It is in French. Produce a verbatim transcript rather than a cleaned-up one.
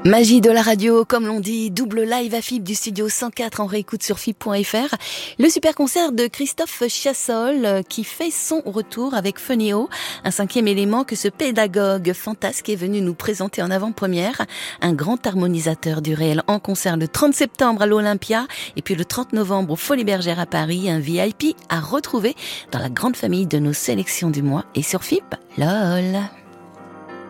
Magie de la radio, comme l'on dit, double live à F I B du studio cent quatre en réécoute sur F I B point F R. Le super concert de Christophe Chassol qui fait son retour avec Feneo, un cinquième élément que ce pédagogue fantasque est venu nous présenter en avant-première. Un grand harmonisateur du réel en concert le trente septembre à l'Olympia et puis le trente novembre au Folies Bergères à Paris. Un V I P à retrouver dans la grande famille de nos sélections du mois et sur F I B. LOL.